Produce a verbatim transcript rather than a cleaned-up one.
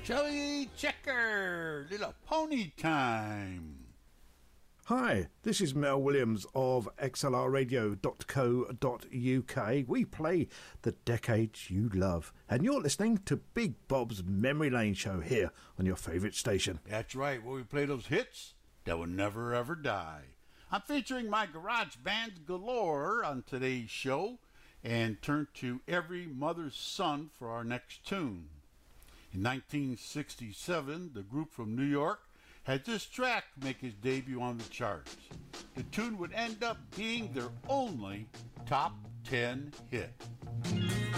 Chubby Checker, Little Pony Time. Hi, this is Mel Williams of x l r radio dot co dot u k. We play the decades you love, and you're listening to Big Bob's Memory Lane show here on your favourite station. That's right, where we play those hits that will never ever die. I'm featuring my garage bands galore on today's show, and turn to Every Mother's Son for our next tune. In nineteen sixty-seven, the group from New York had this track make its debut on the charts. The tune would end up being their only top ten hit.